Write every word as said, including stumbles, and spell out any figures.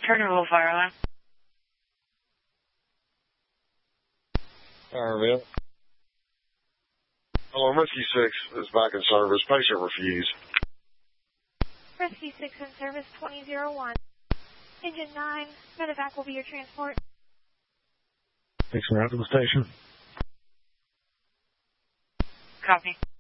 Turnerville Fire Alarm. Turnerville. Hello, Rescue six is back in service. Patient refused. Rescue six in service twenty oh one. Engine nine, medevac will be your transport. Thanks for out to the station. Copy.